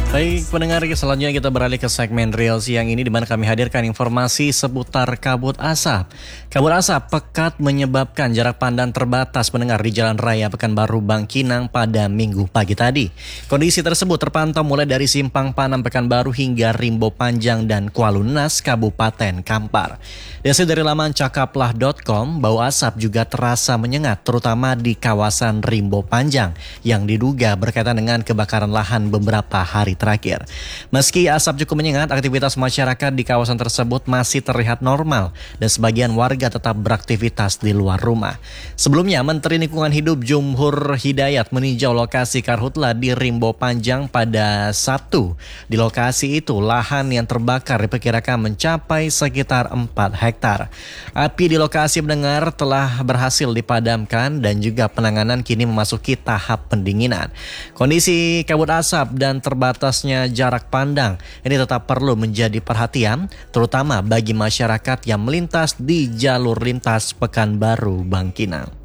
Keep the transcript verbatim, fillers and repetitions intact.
Baik pendengar, selanjutnya kita beralih ke segmen Real Siang ini di mana kami hadirkan informasi seputar kabut asap. Kabut asap pekat menyebabkan jarak pandang terbatas pendengar di Jalan Raya Pekanbaru Bangkinang pada Minggu pagi tadi. Kondisi tersebut terpantau mulai dari Simpang Panam Pekanbaru hingga Rimbo Panjang dan Kualunas Kabupaten Kampar. Hasil dari laman cakaplah dot com, bau asap juga terasa menyengat terutama di kawasan Rimbo Panjang yang diduga berkaitan dengan kebakaran lahan beberapa hari terakhir. Meski asap cukup menyengat, aktivitas masyarakat di kawasan tersebut masih terlihat normal dan sebagian warga tetap beraktivitas di luar rumah. Sebelumnya, Menteri Lingkungan Hidup Jumhur Hidayat meninjau lokasi karhutla di Rimbo Panjang pada Sabtu. Di lokasi itu, lahan yang terbakar diperkirakan mencapai sekitar empat hektar. Api di lokasi mendengar telah berhasil dipadamkan dan juga penanganan kini memasuki tahap pendinginan. Kondisi kabut asap dan terbatas jarak pandang ini tetap perlu menjadi perhatian, terutama bagi masyarakat yang melintas di jalur lintas Pekanbaru Bangkinang.